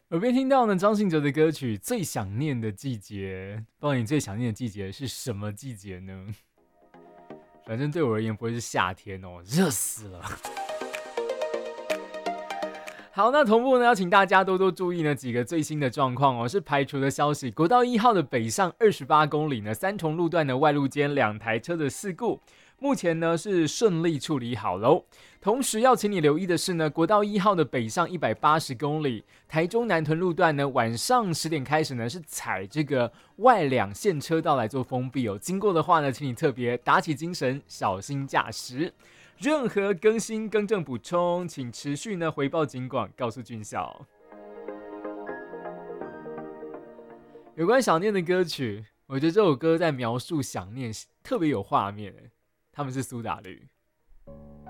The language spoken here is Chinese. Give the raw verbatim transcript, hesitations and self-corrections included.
耳边听到呢张信哲的歌曲《最想念的季节》，不知道你最想念的季节是什么季节呢？反正对我而言不会是夏天哦，热死了。好，那同步呢，要请大家多多注意呢几个最新的状况哦，是排除的消息。国道一号的北上二十八公里呢，三重路段的外路间两台车的事故，目前呢是顺利处理好喽。同时要请你留意的是呢，国道一号的北上一百八十公里，台中南屯路段呢，晚上十点开始呢是采这个外两线车道来做封闭哦。经过的话呢，请你特别打起精神，小心驾驶。任何更新、更正、补充，请持续呢回报警广，告诉军校。有关想念的歌曲，我觉得这首歌在描述想念特别有画面。他们是苏打绿。